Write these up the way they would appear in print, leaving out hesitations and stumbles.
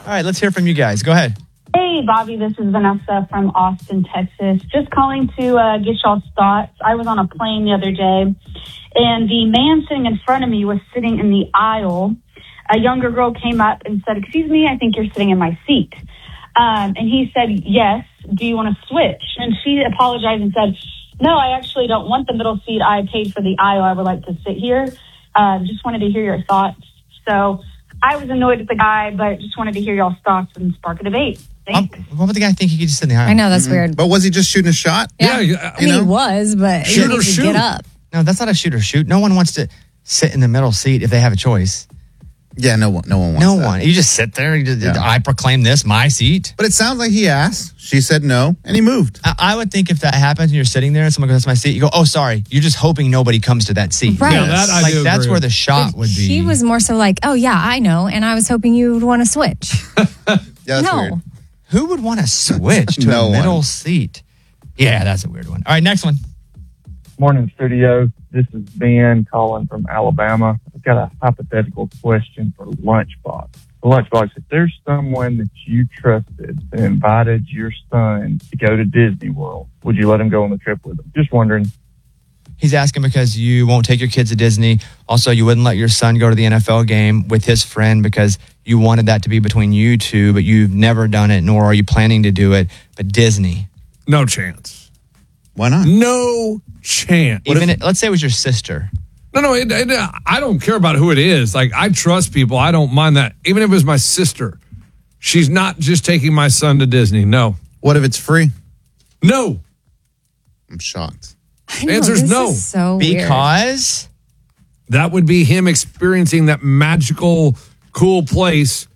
right, let's hear from you guys. Go ahead. Hey, Bobby, this is Vanessa from Austin, Texas. Just calling to get y'all's thoughts. I was on a plane the other day, and the man sitting in front of me was sitting in the aisle. A younger girl came up and said, "Excuse me, I think you're sitting in my seat." And he said, "Yes, do you want to switch?" And she apologized and said, "No, I actually don't want the middle seat. I paid for the aisle. I would like to sit here." Just wanted to hear your thoughts. So I was annoyed at the guy, but just wanted to hear y'all's thoughts and spark a debate. Thanks. What would the guy think he could just sit in the aisle? I know, that's weird. But was he just shooting a shot? Yeah. I mean, he was, but he Shoot or needs to shoot. get up. No, that's not a shoot or shoot. No one wants to sit in the middle seat if they have a choice. Yeah, no one wants No that. one. You just sit there. I proclaim this my seat. But it sounds like he asked. She said no, and he moved. I would think if that happens and you're sitting there and someone goes, "That's my seat," you go, "Oh, sorry." You're just hoping nobody comes to that seat. Right. Yeah, that I do that's agree. where the shot would be. He was more so like, "Oh, yeah, I know. And I was hoping you would want to switch." Yeah, that's No. weird. Who would want to switch to No a middle one. seat? Yeah, that's a weird one. All right, next one. Morning, studio. This is Ben calling from Alabama. I've got a hypothetical question for Lunchbox. Lunchbox, if there's someone that you trusted that invited your son to go to Disney World, would you let him go on the trip with him? Just wondering. He's asking because you won't take your kids to Disney. Also, you wouldn't let your son go to the NFL game with his friend because you wanted that to be between you two, but you've never done it, nor are you planning to do it. But Disney. No chance. Why not? No chance. Let's say it was your sister. No, I don't care about who it is. Like, I trust people. I don't mind that. Even if it was my sister, she's not just taking my son to Disney. No. What if it's free? No. I'm shocked. I know, Answer's this no. is so weird. Because That would be him experiencing that magical, cool place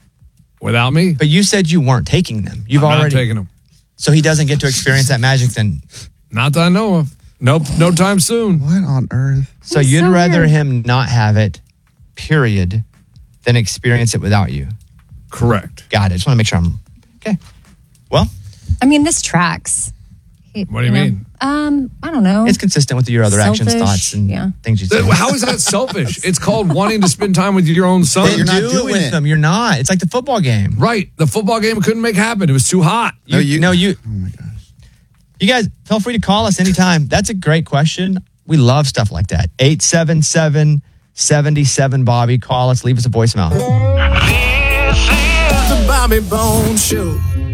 without me. But you said you weren't taking them. You've I'm already not taking him. So he doesn't get to experience that magic then. Not that I know of. Nope, no time soon. What on earth? So That's you'd so rather weird. him not have it, period, than experience it without you. Correct. Got it. Just want to make sure I'm okay. Well, I mean, this tracks. What do you mean? I don't know. it's consistent with your other actions, Selfish, thoughts, and yeah. things you say. How is that selfish? It's called wanting to spend time with your own son. But you're not Do it doing with it. them. You're not. It's like the football game. Right. The football game couldn't make happen. It was too hot. No, you. Oh my gosh. You guys, feel free to call us anytime. That's a great question. We love stuff like that. 877-77-Bobby. Call us. Leave us a voicemail. The Bobby Bones Show.